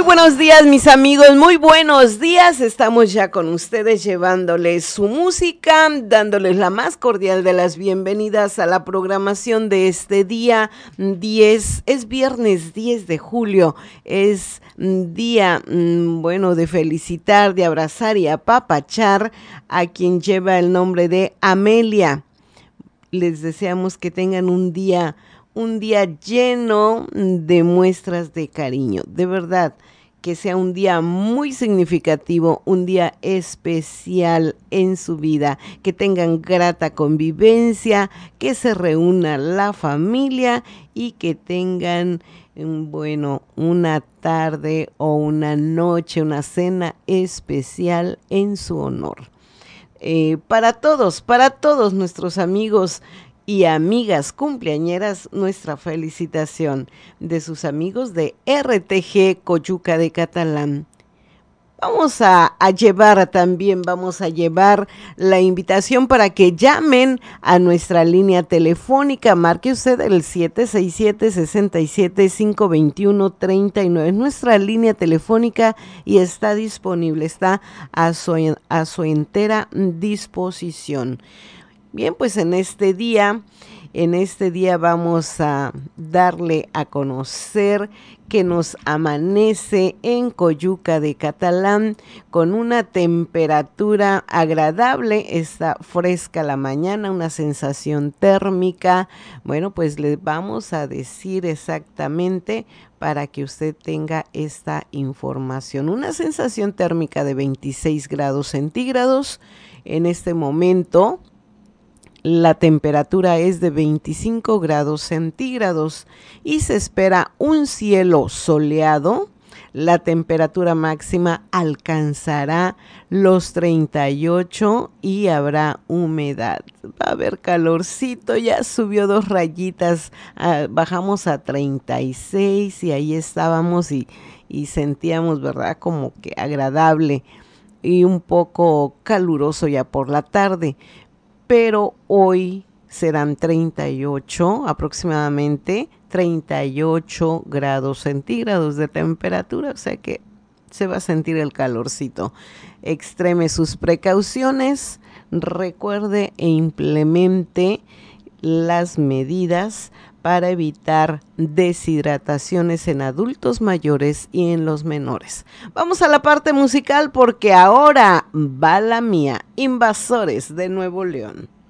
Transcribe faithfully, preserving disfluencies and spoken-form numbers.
Muy buenos días, mis amigos, muy buenos días. Estamos ya con ustedes llevándoles su música, dándoles la más cordial de las bienvenidas a la programación de este día diez. Es viernes diez de julio, es día, bueno, de felicitar, de abrazar y apapachar a quien lleva el nombre de Amelia. Les deseamos que tengan un día un día lleno de muestras de cariño, de verdad, que sea un día muy significativo, un día especial en su vida, que tengan grata convivencia, que se reúna la familia y que tengan, bueno, una tarde o una noche, una cena especial en su honor. Eh, para todos, para todos nuestros amigos y amigas cumpleañeras, nuestra felicitación de sus amigos de R T G Coyuca de Catalán. Vamos a, a llevar también, vamos a llevar la invitación para que llamen a nuestra línea telefónica. Marque usted el siete seis siete, seis siete, cinco dos uno, tres nueve. Es nuestra línea telefónica y está disponible, está a su, a su entera disposición. Bien, pues en este día, en este día vamos a darle a conocer que nos amanece en Coyuca de Catalán con una temperatura agradable, está fresca la mañana, una sensación térmica. Bueno, pues les vamos a decir exactamente para que usted tenga esta información. Una sensación térmica de veintiséis grados centígrados en este momento. La temperatura es de veinticinco grados centígrados y se espera un cielo soleado. La temperatura máxima alcanzará los treinta y ocho y habrá humedad. Va a haber calorcito, ya subió dos rayitas, uh, bajamos a treinta y seis y ahí estábamos y, y sentíamos, ¿verdad? Como que agradable y un poco caluroso ya por la tarde. Pero hoy serán treinta y ocho, aproximadamente treinta y ocho grados centígrados de temperatura, o sea que se va a sentir el calorcito. Extreme sus precauciones, recuerde e implemente las medidas para evitar deshidrataciones en adultos mayores y en los menores. Vamos a la parte musical porque ahora va la mía, Invasores de Nuevo León.